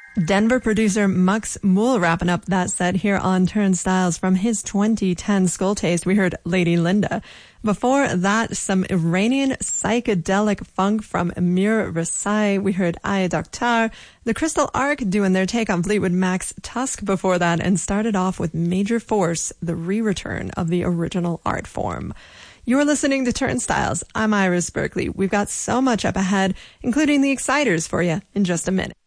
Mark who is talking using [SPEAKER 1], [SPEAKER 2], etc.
[SPEAKER 1] Denver producer Mux Mool wrapping up that set here on Turnstiles from his 2010 Skull Taste. We heard Lady Linda. Before that, some Iranian psychedelic funk from Mir Rasai. We heard Aya Doktar. The Crystal Arc doing their take on Fleetwood Mac's Tusk before that, and started off with Major Force, the re-return of the original art form. You're listening to Turnstiles. I'm Iris Berkeley. We've got so much up ahead, including the Exciters for you in just a minute.